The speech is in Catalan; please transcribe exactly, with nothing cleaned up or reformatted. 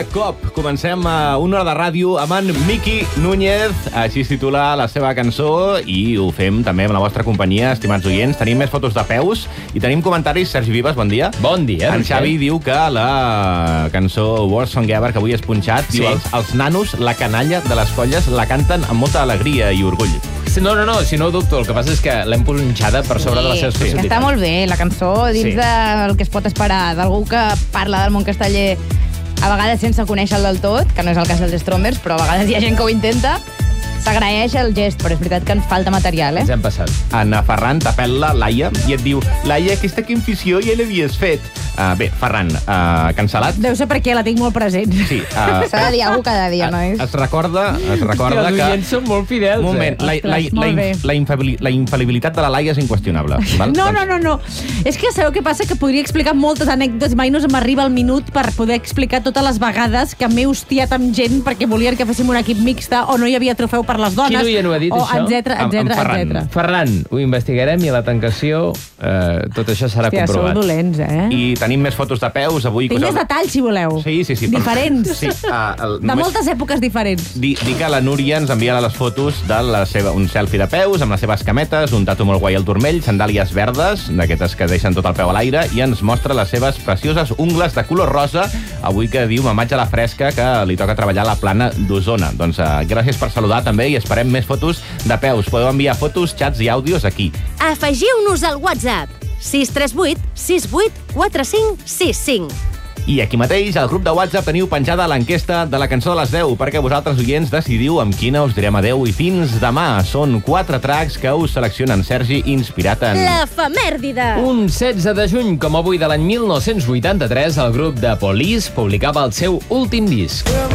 Cop, comencem a una hora de ràdio amb en Miqui Núñez, així es titula la seva cançó, i ho fem també amb la vostra companyia, estimats oients. Tenim més fotos de peus i tenim comentaris. Sergi Vives, bon dia. Bon dia. En Xavi diu que la cançó Worst Song Ever, que avui has punxat, sí. diu els, els nanos, la canalla de les colles, la canten amb molta alegria i orgull. No, no, no, si no ho dubto. El que passa és que l'hem punxada per sobre sí, de les seves possibilitats. Està molt bé, la cançó, dins sí. del que es pot esperar d'algú que parla del món casteller a vegades sense conèixer-lo del tot, que no és el cas dels Strombers, però a vegades hi ha gent que ho intenta. S'agraeix el gest, però és veritat que ens falta material, eh? Ens hem passat. Anna Ferran t'apel·la Laia i et diu: Laia, aquesta confusió ja l'havies fet. Uh, bé, Ferran, uh, cancel·lat. Deu ser perquè la tinc molt present. Sí. Uh, S'ha de dir alguna cosa cada dia, uh, nois. Es recorda, es recorda que... Els oients són molt fidels, Un moment, eh? la, la, Ostres, la, molt bé. la, infabili, la infal·libilitat de la Laia és inqüestionable. Val? No, no, no, no. És que sabeu què passa? Que podria explicar moltes anècdotes, mai no se m'arriba el minut per poder explicar totes les vegades que m'he hostiat amb gent perquè volien que féssim un equip mixta o no hi havia trofeu per les dones. Quin oient ho ha dit, o això? etcètera, Amb- amb etcètera, Ferran. etcètera. Ferran, ho investigarem i a la tancació eh, tot això serà Hòstia, sou comprovat. dolents, eh? I tenim més fotos de peus avui. Tinc més detalls, si voleu. Sí, sí, sí. Diferents. Sí, uh, el, De moltes èpoques diferents. Di, di que la Núria ens envia les fotos de la seva, un selfie de peus amb les seves cametes, un tatu molt guai al turmell, sandàlies verdes, d'aquestes que deixen tot el peu a l'aire, i ens mostra les seves precioses ungles de color rosa, avui que diu mamatge a la fresca, que li toca treballar a la plana d'Osona. Doncs uh, gràcies per saludar també i esperem més fotos de peus. Podeu enviar fotos, xats i àudios aquí. Afegiu-nos al WhatsApp sis tres vuit sis vuit quatre cinc sis cinc. I aquí mateix, al grup de WhatsApp, teniu penjada l'enquesta de la cançó de les deu, perquè vosaltres, oients, decidiu amb quina us direm adeu i fins demà. Són quatre tracks que us seleccionen Sergi, inspirat en... L'efemèrdide. Un setze de juny, com avui de l'any mil nou-cents vuitanta-tres, el grup de Police publicava el seu últim disc.